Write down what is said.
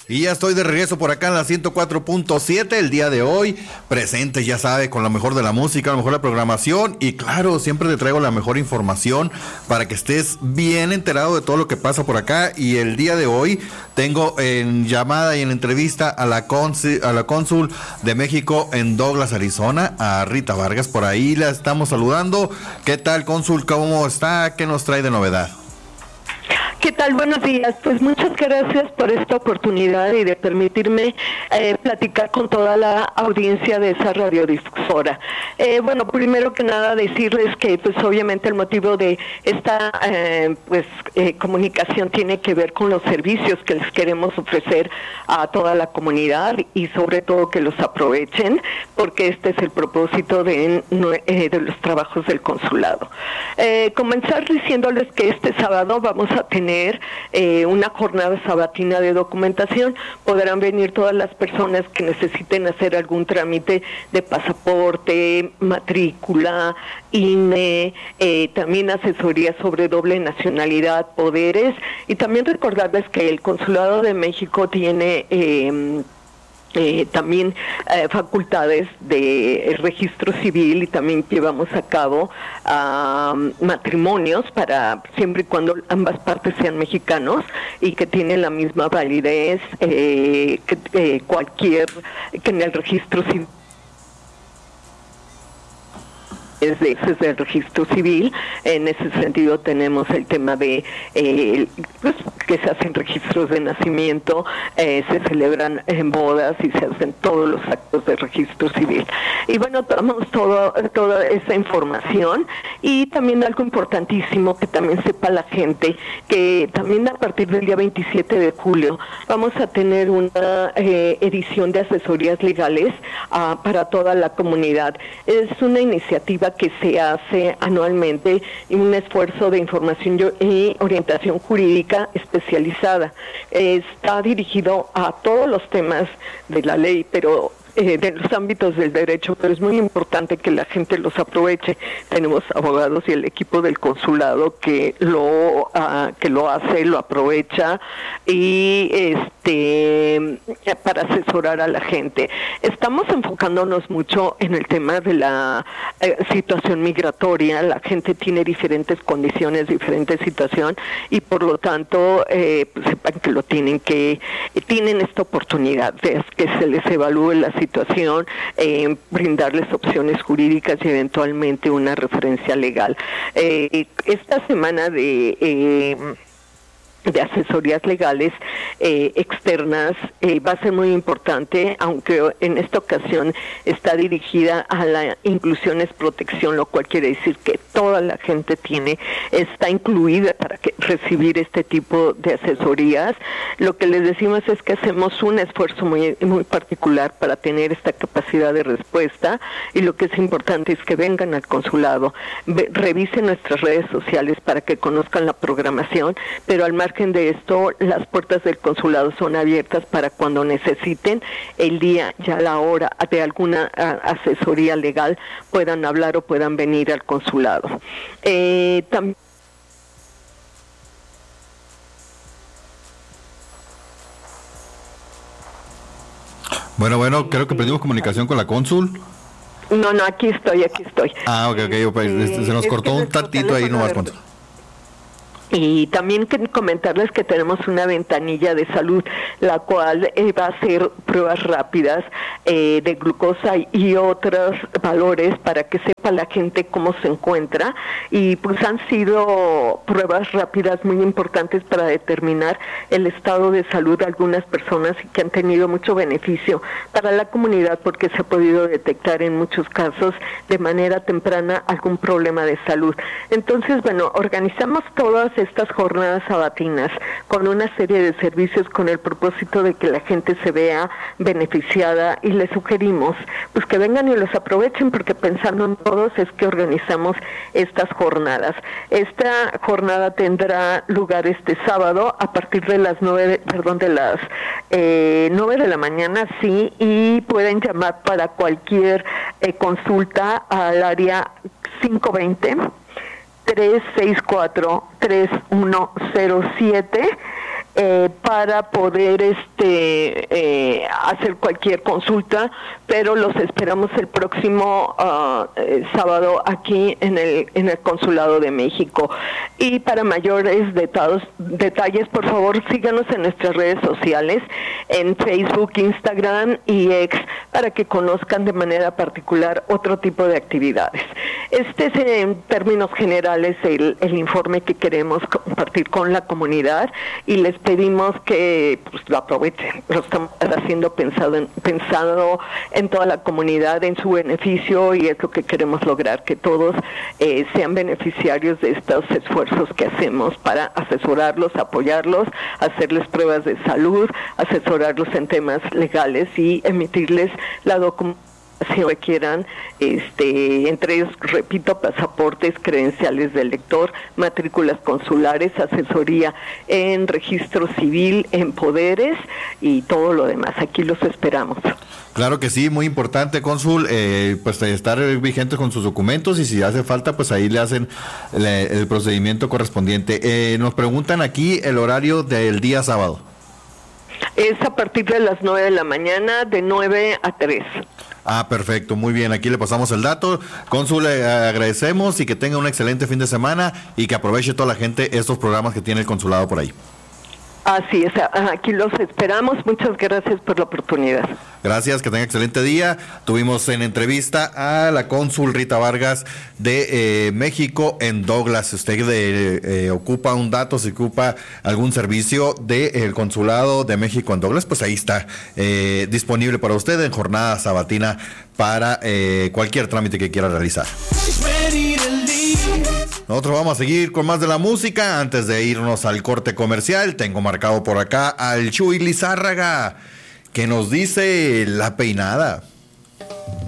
Y ya estoy de regreso por acá en la 104.7 el día de hoy, presente, ya sabe, con lo mejor de la música, lo mejor de la programación y claro, siempre te traigo la mejor información para que estés bien enterado de todo lo que pasa por acá. Y el día de hoy tengo en llamada y en entrevista a la cónsul de México en Douglas, Arizona, a Rita Vargas. Por ahí la estamos saludando. ¿Qué tal, cónsul? ¿Cómo está? ¿Qué nos trae de novedad? ¿Qué tal? Buenos días. Pues muchas gracias por esta oportunidad y de permitirme platicar con toda la audiencia de esa radiodifusora. Bueno, primero que nada decirles que pues obviamente el motivo de esta comunicación tiene que ver con los servicios que les queremos ofrecer a toda la comunidad y sobre todo que los aprovechen, porque este es el propósito de los trabajos del consulado. Comenzar diciéndoles que este sábado vamos a tener una jornada sabatina de documentación. Podrán venir todas las personas que necesiten hacer algún trámite de pasaporte, matrícula, INE, también asesoría sobre doble nacionalidad, poderes, y también recordarles que el Consulado de México tiene también facultades de registro civil y también llevamos a cabo matrimonios para siempre y cuando ambas partes sean mexicanos y que tienen la misma validez que en el registro civil. Desde el registro civil. En ese sentido tenemos el tema de que se hacen registros de nacimiento, se celebran en bodas y se hacen todos los actos de registro civil. Y bueno, tomamos toda esa información y también algo importantísimo que también sepa la gente, que también a partir del día 27 de julio vamos a tener una edición de asesorías legales para toda la comunidad. Es una iniciativa que se hace anualmente y un esfuerzo de información y orientación jurídica especializada. Está dirigido a todos los temas de la ley, pero de los ámbitos del derecho, pero es muy importante que la gente los aproveche. Tenemos abogados y el equipo del consulado que lo hace, lo aprovecha y para asesorar a la gente. Estamos enfocándonos mucho en el tema de la situación migratoria. La gente tiene diferentes condiciones, diferente situación y por lo tanto pues sepan que tienen esta oportunidad de que se les evalúe la situación, brindarles opciones jurídicas y eventualmente una referencia legal. Esta semana de asesorías legales externas va a ser muy importante, aunque en esta ocasión está dirigida a la inclusión es protección, lo cual quiere decir que toda la gente está incluida para recibir este tipo de asesorías. Lo que les decimos es que hacemos un esfuerzo muy, muy particular para tener esta capacidad de respuesta y lo que es importante es que vengan al consulado, revisen nuestras redes sociales para que conozcan la programación, pero al margen de esto, las puertas del consulado son abiertas para cuando necesiten el día y a la hora de alguna asesoría legal puedan hablar o puedan venir al consulado. También Bueno, creo que perdimos comunicación con la cónsul. No, aquí estoy. Ok, pues, se nos cortó un tantito ahí nomás, cónsul. Y también comentarles que tenemos una ventanilla de salud, la cual va a hacer pruebas rápidas de glucosa y otros valores para que sepa la gente cómo se encuentra. Y pues han sido pruebas rápidas muy importantes para determinar el estado de salud de algunas personas y que han tenido mucho beneficio para la comunidad porque se ha podido detectar en muchos casos de manera temprana algún problema de salud. Entonces, bueno, organizamos todas estas jornadas sabatinas con una serie de servicios con el propósito de que la gente se vea beneficiada y les sugerimos pues que vengan y los aprovechen porque pensando en todos es que organizamos estas jornadas. Esta jornada tendrá lugar este sábado a partir de las 9 de la mañana, sí, y pueden llamar para cualquier consulta al área 520-364-3107 para poder hacer cualquier consulta, pero los esperamos el próximo sábado aquí en el Consulado de México. Y para mayores detalles, por favor, síganos en nuestras redes sociales, en Facebook, Instagram y X, para que conozcan de manera particular otro tipo de actividades. Este es, en términos generales, el informe que queremos compartir con la comunidad, y les pedimos que pues, lo aprovechen. Lo estamos haciendo pensado en toda la comunidad, en su beneficio, y es lo que queremos lograr, que todos sean beneficiarios de estos esfuerzos que hacemos para asesorarlos, apoyarlos, hacerles pruebas de salud, asesorarlos en temas legales y emitirles la documentación si requieran, entre ellos, repito, pasaportes, credenciales del lector, matrículas consulares, asesoría en registro civil, en poderes y todo lo demás. Aquí los esperamos. Claro que sí, muy importante, cónsul, pues estar vigente con sus documentos, y si hace falta, pues ahí le hacen el procedimiento correspondiente. Nos preguntan aquí el horario del día sábado. Es a partir de las 9 de la mañana, de 9 a 3. Ah, perfecto, muy bien, aquí le pasamos el dato. Cónsul, le agradecemos y que tenga un excelente fin de semana y que aproveche toda la gente estos programas que tiene el consulado por ahí. Así es, aquí los esperamos. Muchas gracias por la oportunidad. Gracias, que tenga excelente día. Tuvimos en entrevista a la cónsul Rita Vargas de México en Douglas. Si usted ocupa un dato, si ocupa algún servicio del consulado de México en Douglas, pues ahí está disponible para usted en jornada sabatina para cualquier trámite que quiera realizar. Nosotros vamos a seguir con más de la música. Antes de irnos al corte comercial, tengo marcado por acá al Chuy Lizárraga, que nos dice La Peinada.